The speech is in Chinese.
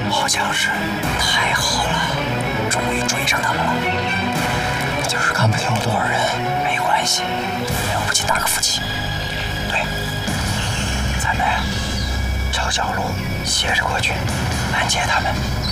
好像是。太好了，终于追上他们了。就是看不清有多少人。没关系，了不起打个伏击。对，咱们朝小路斜着过去，拦截他们。